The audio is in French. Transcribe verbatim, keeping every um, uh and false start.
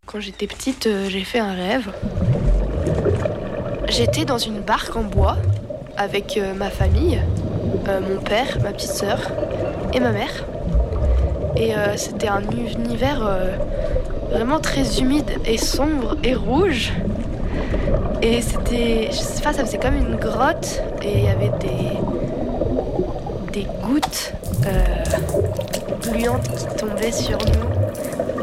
Quand j'étais petite, euh, j'ai fait un rêve. J'étais dans une barque en bois avec euh, ma famille, euh, mon père, ma petite sœur et ma mère. Et euh, c'était un univers euh, vraiment très humide et sombre et rouge. Et c'était, je sais pas, ça faisait comme une grotte et il y avait des, des gouttes euh, gluantes qui tombaient sur nous.